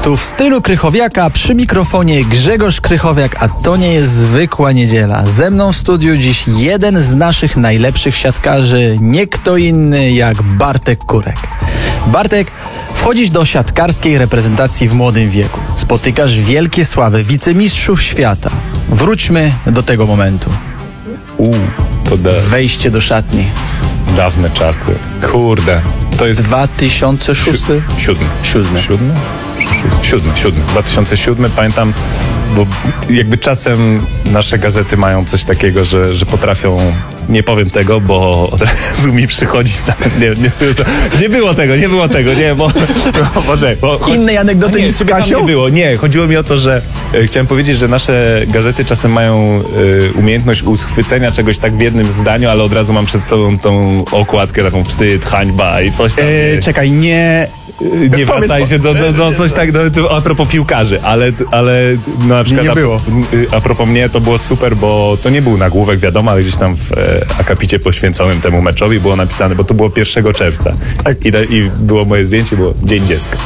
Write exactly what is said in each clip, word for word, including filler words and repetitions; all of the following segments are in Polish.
Tu w stylu Krychowiaka przy mikrofonie Grzegorz Krychowiak, a to nie jest zwykła niedziela. Ze mną w studiu dziś jeden z naszych najlepszych siatkarzy, nie kto inny jak Bartek Kurek. Bartek, wchodzisz do siatkarskiej reprezentacji w młodym wieku. Spotykasz wielkie sławy wicemistrzów świata. Wróćmy do tego momentu. Uuu, to da... Wejście do szatni. Dawne czasy. Kurde, to jest... dwa tysiące szósty? Siódmy. Siódmy. Siódmy? Siódmy, siódmy. dwa tysiące siódmy, pamiętam, bo jakby czasem nasze gazety mają coś takiego, że, że potrafią, nie powiem tego, bo od razu mi przychodzi, nie, nie, nie było tego, nie było tego, nie, bo, bo może, bo Innej anegdoty niż z Kasią? Nie było, nie, chodziło mi o to, że e, chciałem powiedzieć, że nasze gazety czasem mają e, umiejętność uchwycenia czegoś tak w jednym zdaniu, ale od razu mam przed sobą tą okładkę, taką wstyd, hańba i coś tam. E, czekaj, nie... Nie wracaj się do, do, do coś tak do, do, a propos piłkarzy, ale, ale no, na przykład nie, nie było. A, a propos mnie to było super, bo to nie był nagłówek, wiadomo, ale gdzieś tam w e, akapicie poświęconym temu meczowi było napisane, bo to było pierwszego czerwca. Tak. I, da, I było moje zdjęcie, było Dzień Dziecka.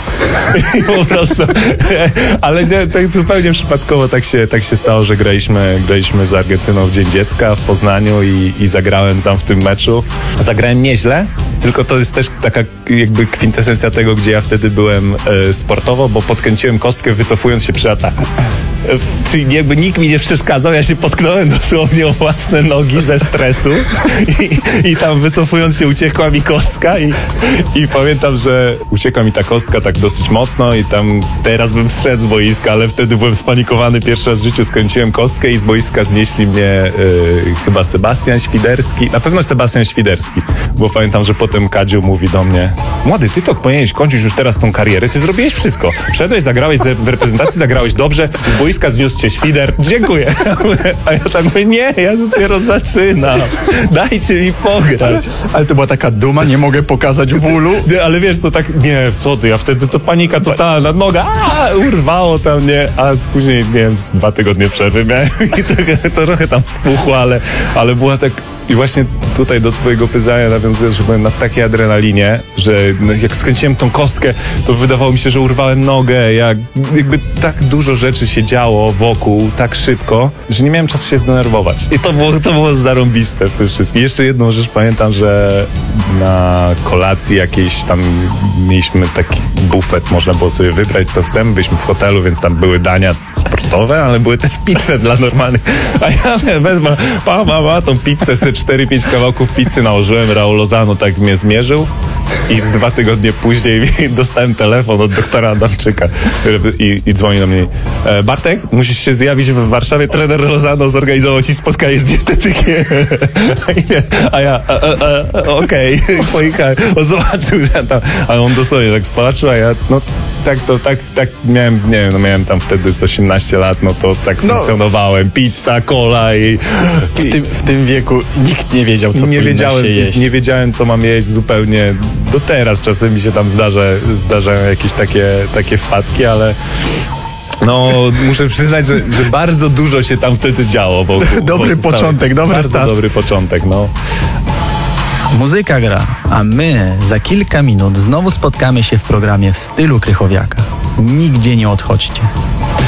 I po prostu, ale nie, tak zupełnie przypadkowo tak się, tak się stało, że graliśmy, graliśmy z Argentyną w Dzień Dziecka w Poznaniu i, i zagrałem tam w tym meczu. Zagrałem nieźle, tylko to jest też taka jakby kwintesencja tego, gdzie ja wtedy byłem e, sportowo, bo podkręciłem kostkę, wycofując się przy ataku. E, czyli jakby nikt mi nie przeszkadzał, ja się potknąłem dosłownie o własne nogi ze stresu i, i tam wycofując się uciekła mi kostka i, i pamiętam, że uciekła mi ta kostka tak dosyć mocno i tam teraz bym zszedł z boiska, ale wtedy byłem spanikowany, pierwszy raz w życiu skręciłem kostkę i z boiska znieśli mnie e, chyba Sebastian Świderski, na pewno Sebastian Świderski, bo pamiętam, że potem Kadziu mówi do mnie: młody, ty to powinieneś kończyć już teraz tą karierę, ty zrobiłeś wszystko. Wszedłeś, zagrałeś w reprezentacji, zagrałeś dobrze, z boiska zniósł cię Świder, dziękuję. A ja tak mówię, nie, ja dopiero zaczynam. Dajcie mi pograć. Ale, ale to była taka duma, nie mogę pokazać bólu. Nie, ale wiesz, to tak, nie, co ty, ja wtedy to panika totalna, noga, a, urwało tam, nie, a później, nie wiem, z dwa tygodnie przerwy miałem i to, to trochę tam spuchło, ale, ale była tak. I właśnie tutaj do twojego pytania nawiązując, że byłem na takiej adrenalinie, że jak skręciłem tą kostkę, to wydawało mi się, że urwałem nogę, jak jakby tak dużo rzeczy się działo wokół, tak szybko, że nie miałem czasu się zdenerwować. I to było, to było zarąbiste w tym wszystkim. Jeszcze jedną rzecz pamiętam, że na kolacji jakiejś tam mieliśmy taki bufet, można było sobie wybrać co chcemy, byliśmy w hotelu, więc tam były dania sportowe, ale były też pizze dla normalnych. A ja wezmę, pa, pa, pa, tą pizzę sobie cztery pięć kawałków pizzy nałożyłem, Raul Lozano tak mnie zmierzył i z dwa tygodnie później dostałem telefon od doktora Adamczyka i, i dzwoni do mnie: e, Bartek, musisz się zjawić w Warszawie, trener Lozano zorganizował ci spotkanie z dietetykiem. A ja, okej, okay. Pojechałem, on zobaczył, że ja tam, ale on dosłownie tak spatrzył, a ja, no tak to, tak, tak miałem, nie wiem, no miałem tam wtedy z osiemnaście lat, no to tak no, funkcjonowałem, pizza, cola i... i w, tym, w tym wieku nikt nie wiedział, co nie wiedziałem, się jeść. Nie wiedziałem, co mam jeść zupełnie. Do teraz czasem mi się tam zdarza, zdarzają jakieś takie, takie wpadki, ale no muszę przyznać, że, że bardzo dużo się tam wtedy działo. Bo, dobry bo, początek, dobry bardzo start. dobry początek, no. Muzyka gra, a my za kilka minut znowu spotkamy się w programie w stylu Krychowiaka. Nigdzie nie odchodźcie.